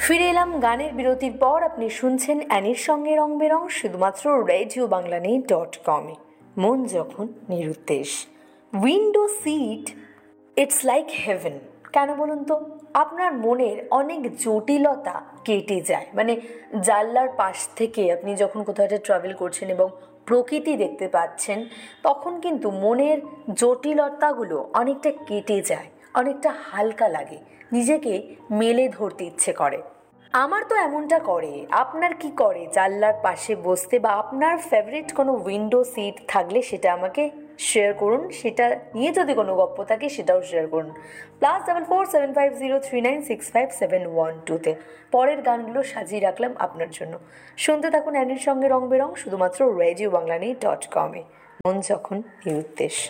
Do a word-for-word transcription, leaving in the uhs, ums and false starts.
ফিরে এলাম গানের বিরতির পর। আপনি শুনছেন অ্যানির সঙ্গে রং বেরং, শুধুমাত্র রেডিও বাংলা নেই ডট কমে। মন যখন নিরুদ্দেশ। Window seat, it's like haven. কেন বলুন তো? আপনার মনের অনেক জটিলতা কেটে যায়। মানে জানলার পাশ থেকে আপনি যখন কোথাও একটা ট্রাভেল করছেন এবং প্রকৃতি দেখতে পাচ্ছেন, তখন কিন্তু মনের জটিলতাগুলো অনেকটা কেটে যায়, অনেকটা হালকা লাগে, নিজেকে মেলে ধরতে ইচ্ছে করে। আমার তো এমনটা করে। আপনার কি করে জানলার পাশে বসতে, বা আপনার ফেভারিট কোনো উইন্ডো সিট থাকলে সেটা আমাকে শেয়ার করুন। সেটা নিয়ে যদি কোনো গল্প থাকে সেটাও শেয়ার করুন। Plus double four seven five zero three nine six five seven one টুতে পরের গানগুলো সাজিয়ে রাখলাম আপনার জন্য। শুনতে থাকুন অ্যানির সঙ্গে রং বেরং, শুধুমাত্র রেডিও বাংলা নেই ডট কমে। মন যখন নিরুদ্দেশ।